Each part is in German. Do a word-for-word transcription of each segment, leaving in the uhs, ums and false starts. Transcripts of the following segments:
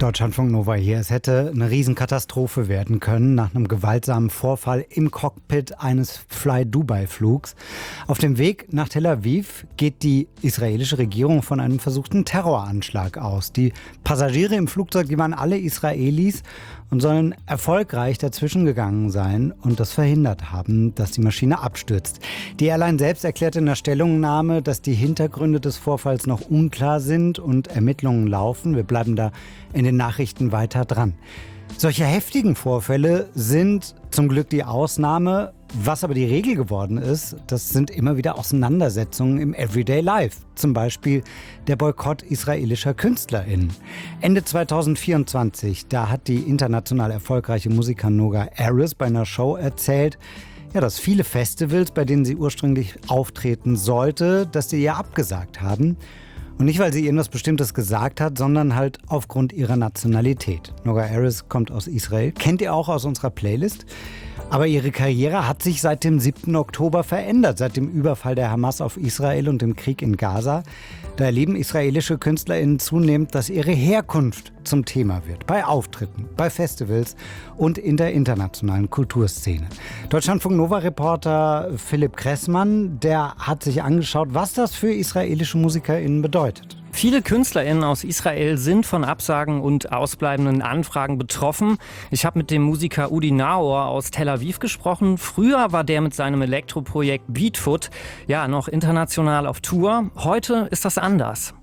Deutschlandfunk Nova hier. Es hätte eine Riesenkatastrophe werden können nach einem gewaltsamen Vorfall im Cockpit eines Fly-Dubai-Flugs. Auf dem Weg nach Tel Aviv geht die israelische Regierung von einem versuchten Terroranschlag aus. Die Passagiere im Flugzeug, die waren alle Israelis und sollen erfolgreich dazwischen gegangen sein und das verhindert haben, dass die Maschine abstürzt. Die Airline selbst erklärte in der Stellungnahme, dass die Hintergründe des Vorfalls noch unklar sind und Ermittlungen laufen. Wir bleiben da in den Nachrichten weiter dran. Solche heftigen Vorfälle sind zum Glück die Ausnahme. Was aber die Regel geworden ist, das sind immer wieder Auseinandersetzungen im Everyday Life. Zum Beispiel der Boykott israelischer KünstlerInnen. Ende zweitausendvierundzwanzig, da hat die international erfolgreiche Musikerin Noga Erez bei einer Show erzählt, ja, dass viele Festivals, bei denen sie ursprünglich auftreten sollte, dass sie ihr abgesagt haben. Und nicht, weil sie irgendwas Bestimmtes gesagt hat, sondern halt aufgrund ihrer Nationalität. Noga Erez kommt aus Israel, kennt ihr auch aus unserer Playlist. Aber ihre Karriere hat sich seit dem siebten Oktober verändert, seit dem Überfall der Hamas auf Israel und dem Krieg in Gaza. Da erleben israelische KünstlerInnen zunehmend, dass ihre Herkunft zum Thema wird. Bei Auftritten, bei Festivals und in der internationalen Kulturszene. Deutschlandfunk-Nova-Reporter Philipp Kressmann, der hat sich angeschaut, was das für israelische MusikerInnen bedeutet. Viele KünstlerInnen aus Israel sind von Absagen und ausbleibenden Anfragen betroffen. Ich habe mit dem Musiker Udi Naor aus Tel Aviv gesprochen. Früher war der mit seinem Elektroprojekt Beatfoot ja noch international auf Tour. Heute ist das anders.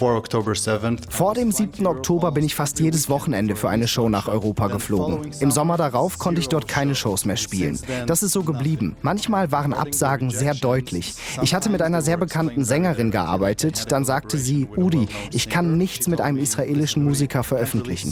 Vor dem siebten Oktober bin ich fast jedes Wochenende für eine Show nach Europa geflogen. Im Sommer darauf konnte ich dort keine Shows mehr spielen. Das ist so geblieben. Manchmal waren Absagen sehr deutlich. Ich hatte mit einer sehr bekannten Sängerin gearbeitet. Dann sagte sie, Udi, ich kann nichts mit einem israelischen Musiker veröffentlichen.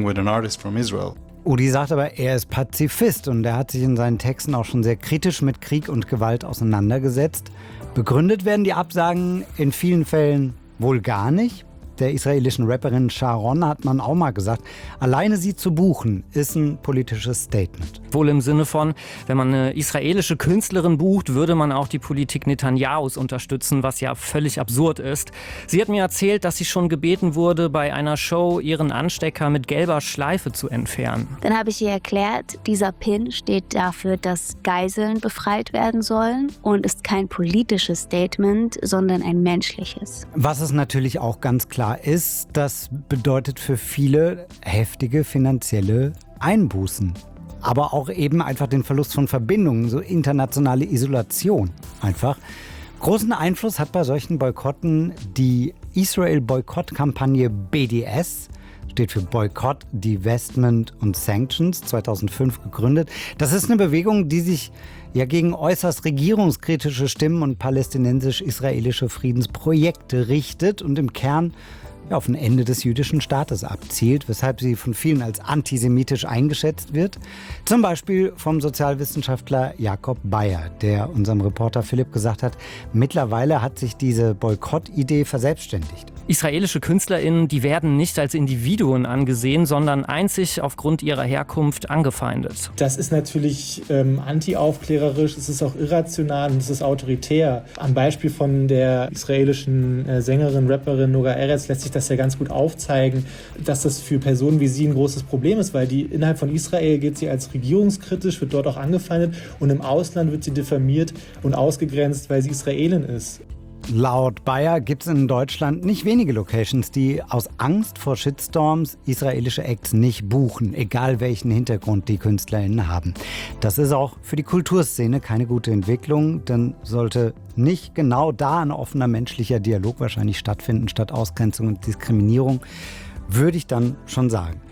Udi sagt aber, er ist Pazifist und er hat sich in seinen Texten auch schon sehr kritisch mit Krieg und Gewalt auseinandergesetzt. Begründet werden die Absagen in vielen Fällen wohl gar nicht. Der israelischen Rapperin Sharon hat man auch mal gesagt, alleine sie zu buchen, ist ein politisches Statement. Wohl im Sinne von, wenn man eine israelische Künstlerin bucht, würde man auch die Politik Netanyahus unterstützen, was ja völlig absurd ist. Sie hat mir erzählt, dass sie schon gebeten wurde, bei einer Show ihren Anstecker mit gelber Schleife zu entfernen. Dann habe ich ihr erklärt, dieser Pin steht dafür, dass Geiseln befreit werden sollen und ist kein politisches Statement, sondern ein menschliches. Was es natürlich auch ganz klar ist, das bedeutet für viele heftige finanzielle Einbußen. Aber auch eben einfach den Verlust von Verbindungen, so internationale Isolation einfach. Großen Einfluss hat bei solchen Boykotten die Israel-Boykott-Kampagne B D S, steht für Boycott, Divestment und Sanctions, zweitausendfünf gegründet. Das ist eine Bewegung, die sich ja gegen äußerst regierungskritische Stimmen und palästinensisch-israelische Friedensprojekte richtet und im Kern ja, auf ein Ende des jüdischen Staates abzielt, weshalb sie von vielen als antisemitisch eingeschätzt wird. Zum Beispiel vom Sozialwissenschaftler Jakob Bayer, der unserem Reporter Philipp gesagt hat, mittlerweile hat sich diese Boykott-Idee verselbstständigt. Israelische KünstlerInnen, die werden nicht als Individuen angesehen, sondern einzig aufgrund ihrer Herkunft angefeindet. Das ist natürlich ähm, anti-aufklärerisch, es ist auch irrational und es ist autoritär. Am Beispiel von der israelischen äh, Sängerin, Rapperin Noga Erez lässt sich das ja ganz gut aufzeigen, dass das für Personen wie sie ein großes Problem ist, weil die innerhalb von Israel gilt sie als regierungskritisch, wird dort auch angefeindet und im Ausland wird sie diffamiert und ausgegrenzt, weil sie Israelin ist. Laut Bayer gibt es in Deutschland nicht wenige Locations, die aus Angst vor Shitstorms israelische Acts nicht buchen, egal welchen Hintergrund die KünstlerInnen haben. Das ist auch für die Kulturszene keine gute Entwicklung, denn sollte nicht genau da ein offener menschlicher Dialog wahrscheinlich stattfinden, statt Ausgrenzung und Diskriminierung, würde ich dann schon sagen.